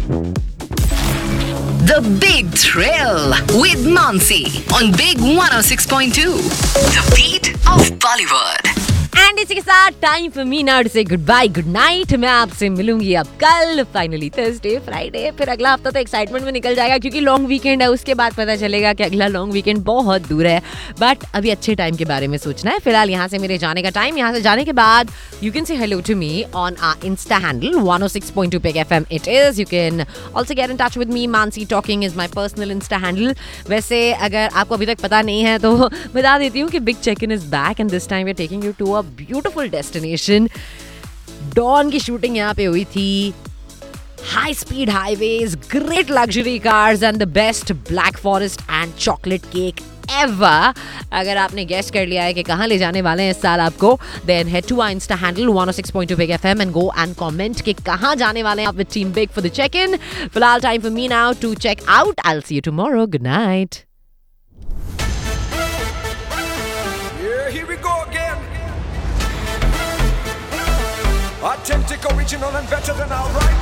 The Big Thrill with Mansi on Big 106.2. The beat of Bollywood. And इसी के साथ time for me now to से good bye good night. मैं आपसे मिलूंगी अब कल, फाइनली थर्सडे फ्राइडे, फिर अगला हफ्ता तो एक्साइटमेंट में निकल जाएगा क्योंकि लॉन्ग वीकेंड है। उसके बाद पता चलेगा कि अगला लॉन्ग वीकेंड बहुत दूर है, बट अभी अच्छे टाइम के बारे में सोचना है। फिलहाल यहाँ से मेरे जाने का टाइम, यहाँ से जाने के बाद you can say hello to me on our Insta handle 106.2 Big FM it is. You can also get in touch with me. Mansi Talking is my personal Insta handle. वैसे अगर आपको अभी तक पता नहीं है तो बता देती हूँ कि big check in is back and this time we are taking you to a beautiful destination. Don की शूटिंग यहाँ पे हुई थी। High speed highways, great luxury cars and the best black forest and chocolate cake ever. अगर आपने guess कर लिया है कि कहाँ ले जाने वाले हैं इस साल आपको, then head to our Insta handle 106.2 Big FM and go and comment कि कहाँ जाने वाले हैं आप with team big for the check in. फिलहाल time for me now to check out. I will see you tomorrow. Good night. Authentic, original and better than our right.